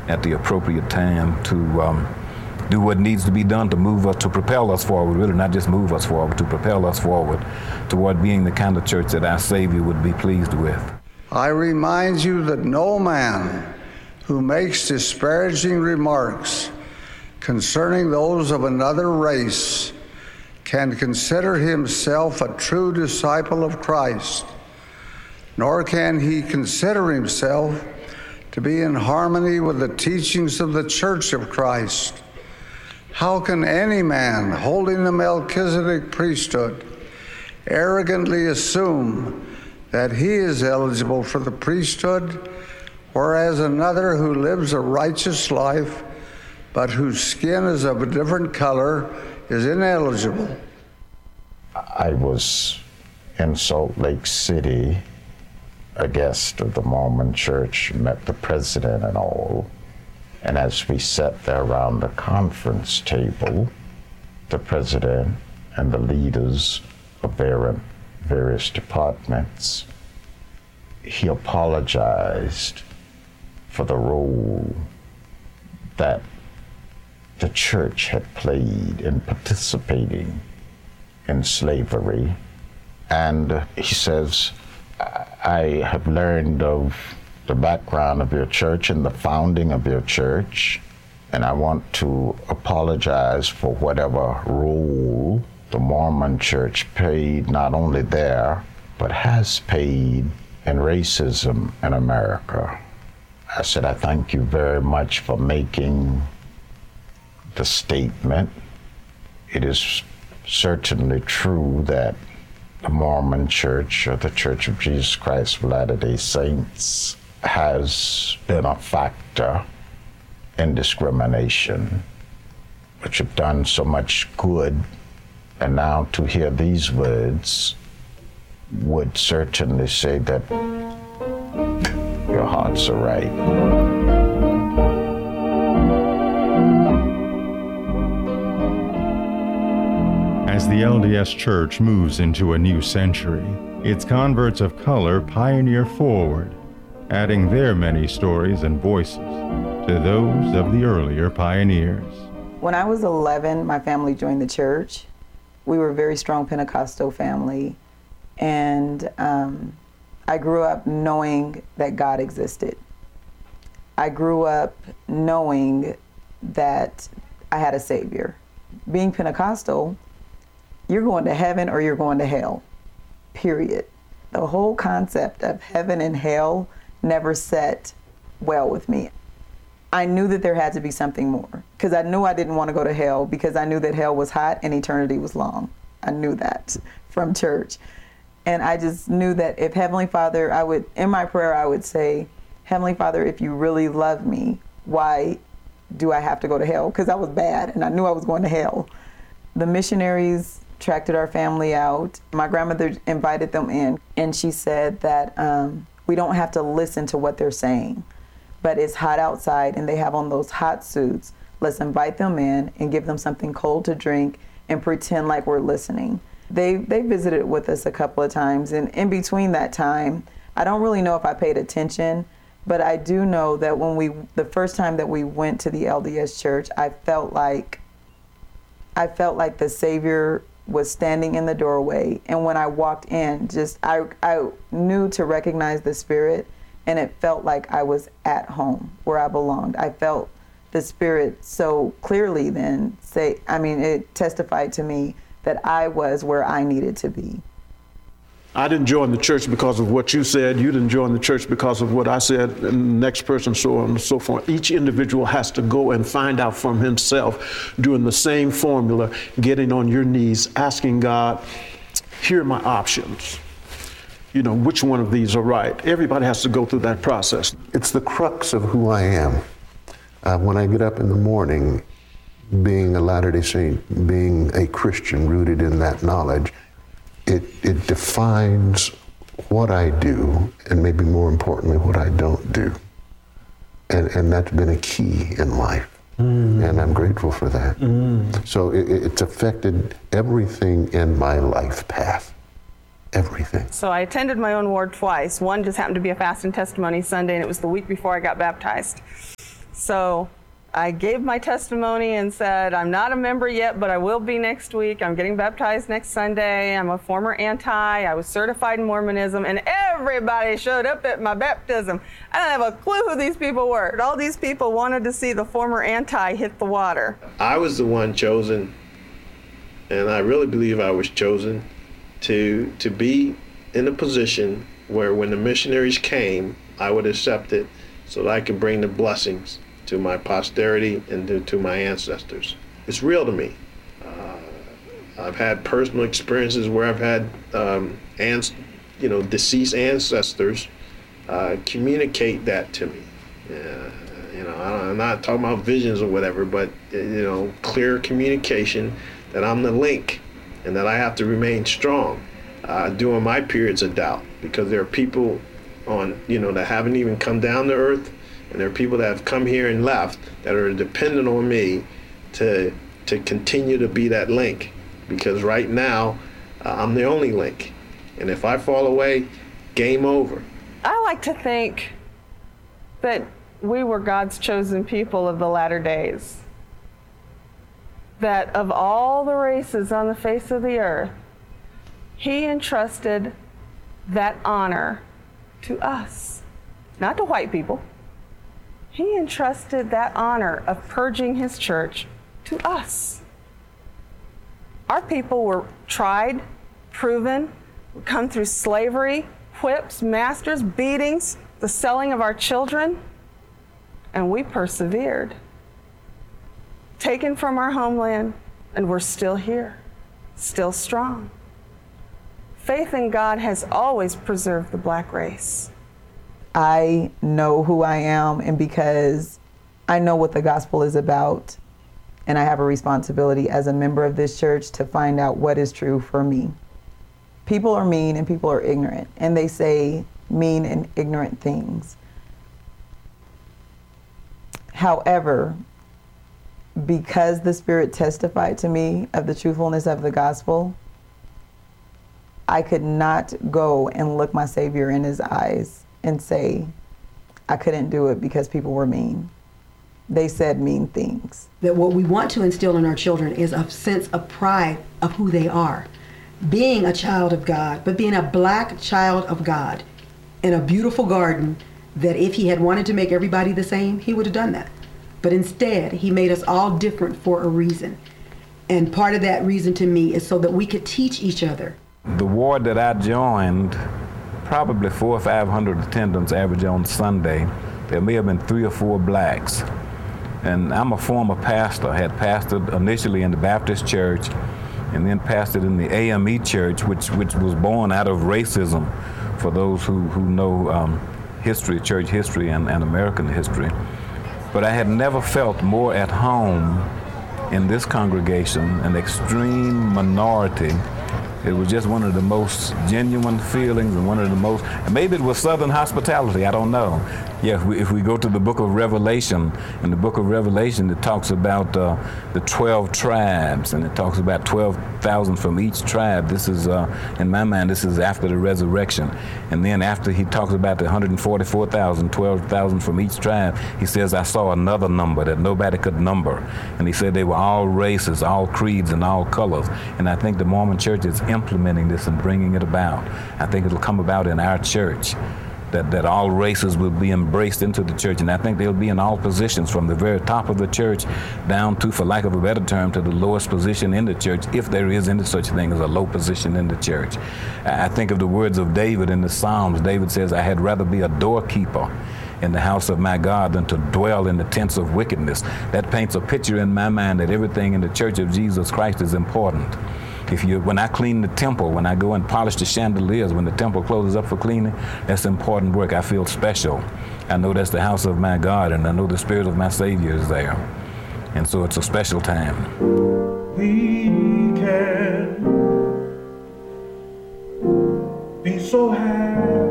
at the appropriate time to do what needs to be done to move us, to propel us forward, really not just move us forward, to propel us forward toward being the kind of church that our Savior would be pleased with. I remind you that no man who makes disparaging remarks concerning those of another race can consider himself a true disciple of Christ, nor can he consider himself to be in harmony with the teachings of the Church of Christ. How can any man holding the Melchizedek priesthood arrogantly assume that he is eligible for the priesthood, whereas another who lives a righteous life but whose skin is of a different color is ineligible? I was in Salt Lake City, a guest of the Mormon Church, met the president and all. And as we sat there around the conference table, the president and the leaders of various departments, he apologized for the role that the church had played in participating in slavery. And he says, I have learned of the background of your church and the founding of your church, and I want to apologize for whatever role the Mormon Church played, not only there, but has paid in racism in America. I said, I thank you very much for making the statement. It is certainly true that the Mormon Church, or the Church of Jesus Christ of Latter-day Saints, has been a factor in discrimination, but you've done so much good, and now to hear these words would certainly say that your hearts are right. As the LDS Church moves into a new century, its converts of color pioneer forward, adding their many stories and voices to those of the earlier pioneers. When I was 11, my family joined the church. We were a very strong Pentecostal family, and I grew up knowing that God existed. I grew up knowing that I had a Savior. Being Pentecostal, you're going to heaven or you're going to hell, period. The whole concept of heaven and hell never set well with me. I knew that there had to be something more, because I knew I didn't want to go to hell, because I knew that hell was hot and eternity was long. I knew that from church. And I just knew that if Heavenly Father, in my prayer, I would say, Heavenly Father, if you really love me, why do I have to go to hell? Because I was bad and I knew I was going to hell. The missionaries tracted our family out. My grandmother invited them in, and she said that we don't have to listen to what they're saying, but it's hot outside and they have on those hot suits. Let's invite them in and give them something cold to drink and pretend like we're listening. They visited with us a couple of times, and in between that time, I don't really know if I paid attention, but I do know that the first time that we went to the LDS Church, I felt like the Savior was standing in the doorway, and when I walked in, I knew to recognize the Spirit, and it felt like I was at home where I belonged. I felt the Spirit so clearly then it testified to me that I was where I needed to be. I didn't join the church because of what you said. You didn't join the church because of what I said, and the next person, so on and so forth. Each individual has to go and find out from himself, doing the same formula, getting on your knees, asking God, here are my options. Which one of these are right? Everybody has to go through that process. It's the crux of who I am. When I get up in the morning, being a Latter-day Saint, being a Christian rooted in that knowledge, it defines what I do, and maybe more importantly, what I don't do. And that's been a key in life. And I'm grateful for that. So it's affected everything in my life path. Everything. So I attended my own ward twice. One just happened to be a fast and testimony Sunday, and it was the week before I got baptized. So I gave my testimony and said, I'm not a member yet, but I will be next week. I'm getting baptized next Sunday. I'm a former anti. I was certified in Mormonism, and everybody showed up at my baptism. I didn't have a clue who these people were. And all these people wanted to see the former anti hit the water. I was the one chosen, and I really believe I was chosen to be in a position where when the missionaries came, I would accept it so that I could bring the blessings to my posterity and to my ancestors. It's real to me. I've had personal experiences where I've had deceased ancestors communicate that to me. I'm not talking about visions or whatever, but clear communication that I'm the link and that I have to remain strong during my periods of doubt, because there are people that haven't even come down to earth. And there are people that have come here and left that are dependent on me to continue to be that link. Because right now, I'm the only link. And if I fall away, game over. I like to think that we were God's chosen people of the latter days. That of all the races on the face of the earth, He entrusted that honor to us, not to white people. He entrusted that honor of purging His church to us. Our people were tried, proven, come through slavery, whips, masters, beatings, the selling of our children, and we persevered. Taken from our homeland, and we're still here, still strong. Faith in God has always preserved the black race. I know who I am, and because I know what the gospel is about, and I have a responsibility as a member of this church to find out what is true for me. People are mean and people are ignorant, and they say mean and ignorant things. However, because the Spirit testified to me of the truthfulness of the gospel, I could not go and look my Savior in His eyes and say I couldn't do it because people were mean. They said mean things. That what we want to instill in our children is a sense of pride of who they are. Being a child of God, but being a black child of God in a beautiful garden that if He had wanted to make everybody the same, He would have done that. But instead, He made us all different for a reason. And part of that reason to me is so that we could teach each other. The ward that I joined, probably 400 or 500 attendants average on Sunday. There may have been 3 or 4 blacks. And I'm a former pastor. I had pastored initially in the Baptist church and then pastored in the AME church, which was born out of racism, for those who know history, church history and American history. But I had never felt more at home in this congregation, an extreme minority. It was just one of the most genuine feelings and one of the most, and maybe it was Southern hospitality, I don't know. Yeah, if we go to the book of Revelation, in the book of Revelation it talks about the 12 tribes, and it talks about 12,000 from each tribe. This is, in my mind, this is after the resurrection. And then after he talks about the 144,000, 12,000 from each tribe, he says, I saw another number that nobody could number. And he said they were all races, all creeds, and all colors. And I think the Mormon church is implementing this and bringing it about. I think it'll come about in our church. That all races will be embraced into the church, and I think they'll be in all positions, from the very top of the church down to, for lack of a better term, to the lowest position in the church, if there is any such thing as a low position in the church. I think of the words of David in the Psalms. David says, I had rather be a doorkeeper in the house of my God than to dwell in the tents of wickedness. That paints a picture in my mind that everything in the church of Jesus Christ is important. When I clean the temple, when I go and polish the chandeliers, when the temple closes up for cleaning, that's important work. I feel special. I know that's the house of my God, and I know the Spirit of my Savior is there. And so it's a special time. We can be so happy.